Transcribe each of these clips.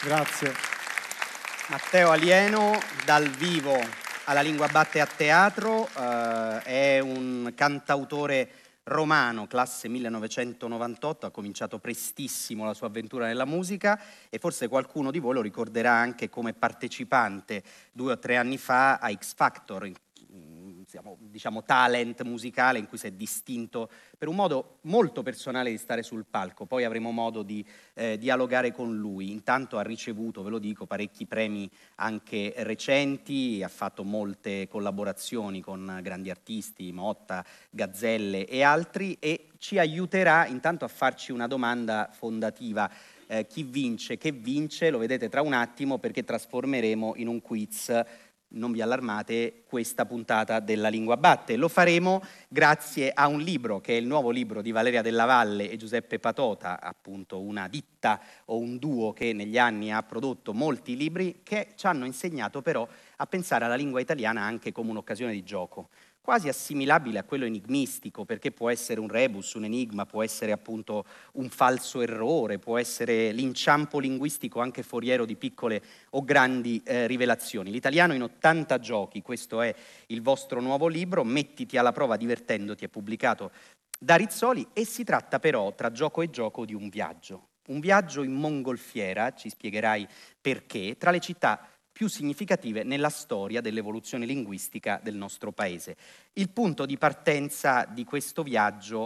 Grazie. Matteo Alieno, dal vivo alla Lingua Batte a teatro, è un cantautore romano, classe 1998, ha cominciato prestissimo la sua avventura nella musica e forse qualcuno di voi lo ricorderà anche come partecipante 2 o 3 anni fa a X Factor, diciamo talent musicale in cui si è distinto per un modo molto personale di stare sul palco. Poi avremo modo di dialogare con lui. Intanto ha ricevuto, ve lo dico, parecchi premi anche recenti, ha fatto molte collaborazioni con grandi artisti, Motta, Gazzelle e altri, e ci aiuterà intanto a farci una domanda fondativa. Chi vince, che vince, lo vedete tra un attimo, perché trasformeremo in un quiz, non vi allarmate, questa puntata della Lingua Batte. Lo faremo grazie a un libro che è il nuovo libro di Valeria Della Valle e Giuseppe Patota, appunto una ditta o un duo che negli anni ha prodotto molti libri che ci hanno insegnato però a pensare alla lingua italiana anche come un'occasione di gioco, quasi assimilabile a quello enigmistico, perché può essere un rebus, un enigma, può essere appunto un falso errore, può essere l'inciampo linguistico anche foriero di piccole o grandi rivelazioni. L'italiano in 80 giochi, questo è il vostro nuovo libro, Mettiti alla prova divertendoti, è pubblicato da Rizzoli e si tratta però, tra gioco e gioco, di un viaggio in mongolfiera, ci spiegherai perché, tra le città più significative nella storia dell'evoluzione linguistica del nostro paese. Il punto di partenza di questo viaggio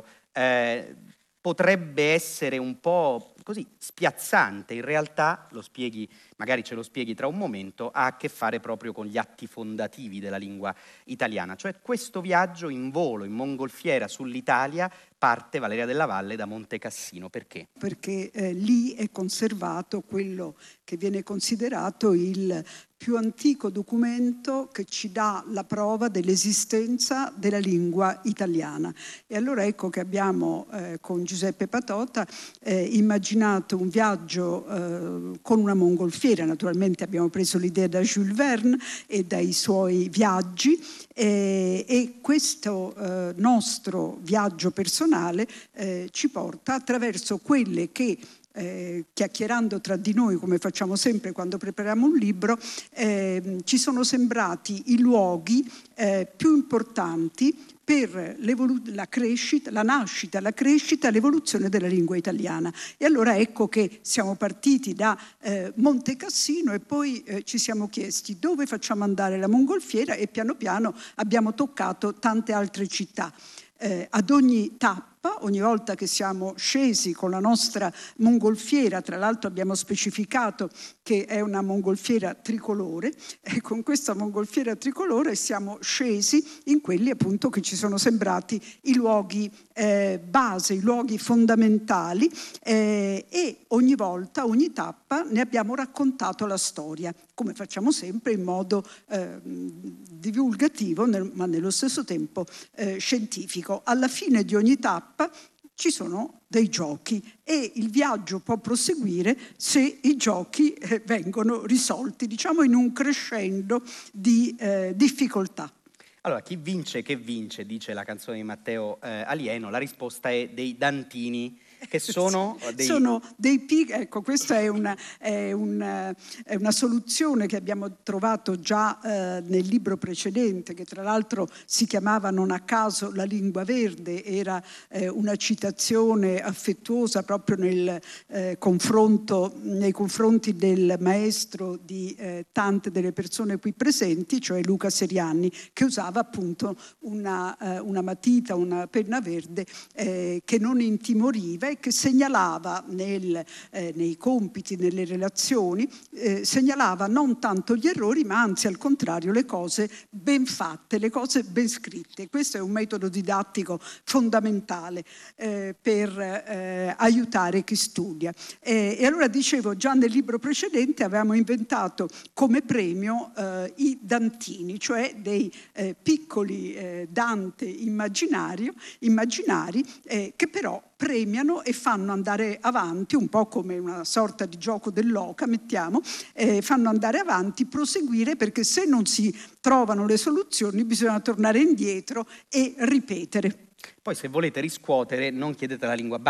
potrebbe essere un po' così spiazzante, in realtà lo spieghi, magari ce lo spieghi tra un momento, ha a che fare proprio con gli atti fondativi della lingua italiana, cioè questo viaggio in volo, in mongolfiera sull'Italia, parte Valeria Della Valle da Monte Cassino. Perché? Perché lì è conservato quello che viene considerato il più antico documento che ci dà la prova dell'esistenza della lingua italiana. E allora ecco che abbiamo con Giuseppe Patota immaginato un viaggio con una mongolfiera. Naturalmente abbiamo preso l'idea da Jules Verne e dai suoi viaggi, e questo nostro viaggio personale ci porta attraverso quelle che chiacchierando tra di noi, come facciamo sempre quando prepariamo un libro, ci sono sembrati i luoghi più importanti per la crescita, la nascita, la crescita, l'evoluzione della lingua italiana. E allora ecco che siamo partiti da Monte Cassino e poi ci siamo chiesti dove facciamo andare la mongolfiera, e piano piano abbiamo toccato tante altre città. Ad ogni tappa, ogni volta che siamo scesi con la nostra mongolfiera, tra l'altro abbiamo specificato che è una mongolfiera tricolore, e con questa mongolfiera tricolore siamo scesi in quelli appunto che ci sono sembrati i luoghi base, i luoghi fondamentali, e ogni volta, ogni tappa ne abbiamo raccontato la storia, come facciamo sempre in modo divulgativo ma nello stesso tempo scientifico. Alla fine di ogni tappa ci sono dei giochi e il viaggio può proseguire se i giochi vengono risolti, diciamo in un crescendo di difficoltà. Allora, chi vince che vince, dice la canzone di Matteo Alieno, la risposta è dei dantini, che sono dei ecco, questa è una soluzione che abbiamo trovato già nel libro precedente, che tra l'altro si chiamava non a caso La lingua verde, era una citazione affettuosa proprio nei confronti del maestro di tante delle persone qui presenti, cioè Luca Serianni, che usava appunto una matita, una penna verde che non intimoriva e che segnalava nei compiti, nelle relazioni, segnalava non tanto gli errori, ma anzi al contrario le cose ben fatte, le cose ben scritte. Questo è un metodo didattico fondamentale per aiutare chi studia. E allora dicevo, già nel libro precedente avevamo inventato come premio i dantini, cioè dei piccoli Dante immaginari che però premiano e fanno andare avanti, un po' come una sorta di gioco dell'oca, fanno andare avanti, proseguire, perché se non si trovano le soluzioni bisogna tornare indietro e ripetere. Poi se volete riscuotere non chiedete la lingua